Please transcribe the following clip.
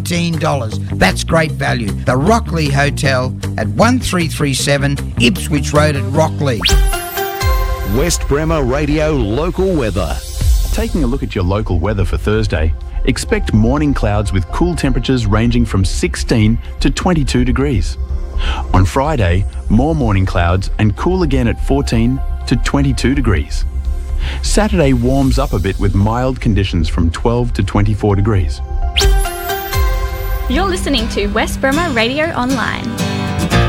$19. That's great value. The Rockley Hotel at 1337 Ipswich Road at Rockley. West Bremer Radio local weather. Taking a look at your local weather for Thursday, expect morning clouds with cool temperatures ranging from 16 to 22 degrees. On Friday, more morning clouds and cool again at 14 to 22 degrees. Saturday warms up a bit with mild conditions from 12 to 24 degrees. You're listening to West Bremer Radio Online.